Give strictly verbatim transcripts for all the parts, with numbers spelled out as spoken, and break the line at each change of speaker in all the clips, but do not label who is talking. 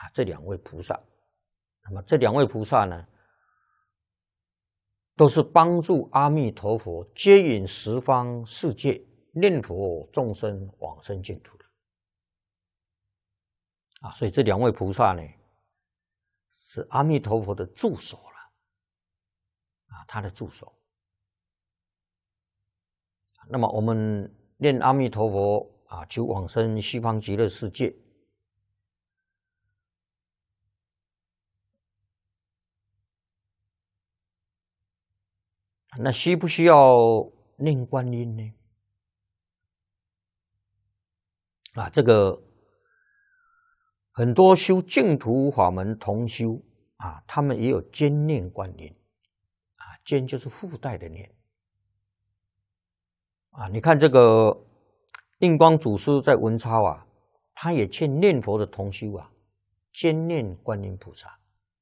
啊，这两位菩萨。那么这两位菩萨呢，都是帮助阿弥陀佛接引十方世界念佛众生往生净土的啊，所以这两位菩萨呢，是阿弥陀佛的助手了啊，他的助手。那么我们念阿弥陀佛啊，求往生西方极乐世界。那需不需要念观音呢？啊，这个很多修净土法门同修啊，他们也有兼念观音啊，兼就是附带的念啊。你看这个印光祖师在文钞啊，他也劝念佛的同修啊，兼念观音菩萨。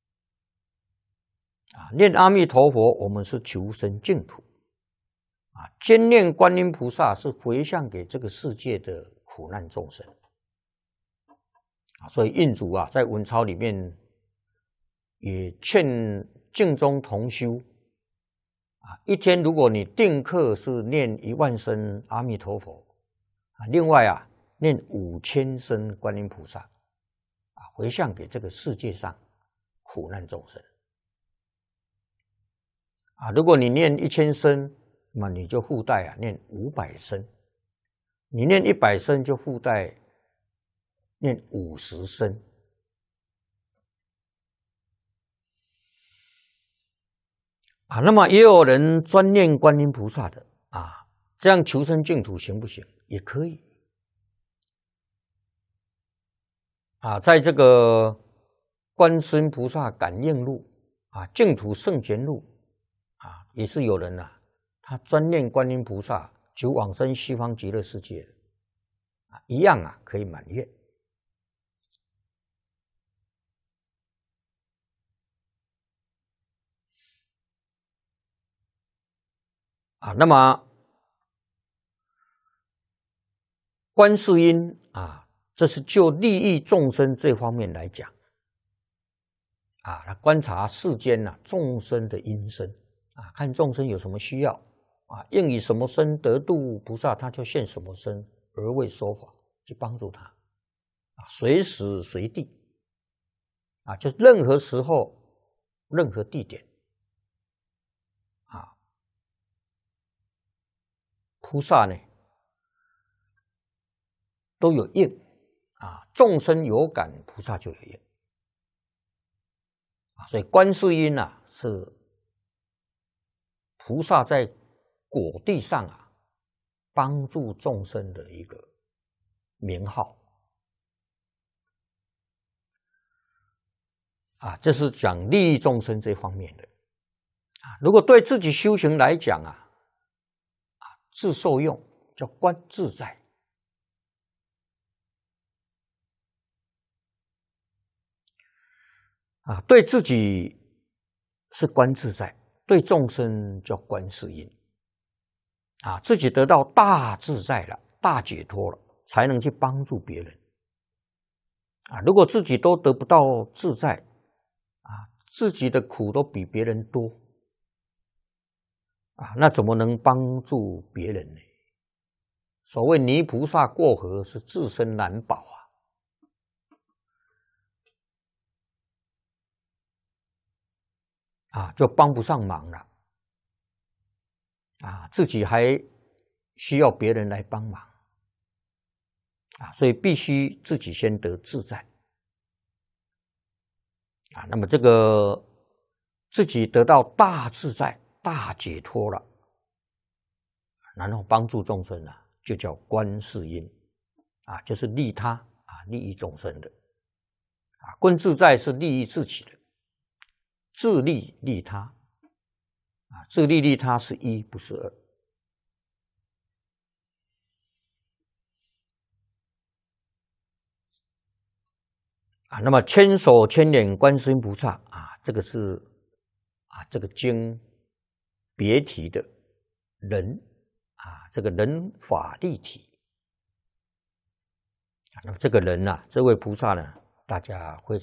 啊，念阿弥陀佛，我们是求生净土啊；兼念观音菩萨是回向给这个世界的苦难众生啊。所以印祖啊，在文钞里面也劝净宗同修啊，一天如果你定课是念一万声阿弥陀佛啊，另外啊念五千声观音菩萨啊，回向给这个世界上苦难众生。啊，如果你念一千声，那么你就附带啊念五百声；你念一百声就附带念五十声。啊，那么也有人专念观音菩萨的啊，这样求生净土行不行？也可以。啊，在这个《观世音菩萨感应录》啊，《净土圣贤录》。啊，也是有人啊，他专念观音菩萨，求往生西方极乐世界的啊，一样啊，可以满愿啊。那么观世音啊，这是就利益众生这方面来讲啊，他观察世间呐、啊、众生的因身。啊，看众生有什么需要啊，应以什么身得度菩萨，他就现什么身而为说法，去帮助他啊，随时随地啊，就任何时候、任何地点啊，菩萨呢都有应啊，众生有感，菩萨就有应啊，所以观世音啊是菩萨在果地上啊，帮助众生的一个名号啊，这是讲利益众生这方面的啊。如果对自己修行来讲啊，啊自受用叫观自在啊，对自己是观自在。对众生叫观世音啊，自己得到大自在了、大解脱了，才能去帮助别人啊。如果自己都得不到自在啊，自己的苦都比别人多啊，那怎么能帮助别人呢？所谓泥菩萨过河，是自身难保啊。啊，就帮不上忙了，啊，自己还需要别人来帮忙，啊，所以必须自己先得自在，啊，那么这个自己得到大自在、大解脱了，然后帮助众生啊，就叫观世音，啊，就是利他啊，利益众生的，啊，观自在是利益自己的。自利利他啊，自利利他是一，不是二啊。那么千手千眼观世音菩萨啊，这个是啊，这个经别提的人啊，这个人法立体啊。那么这个人呐、啊，这位菩萨呢，大家非常。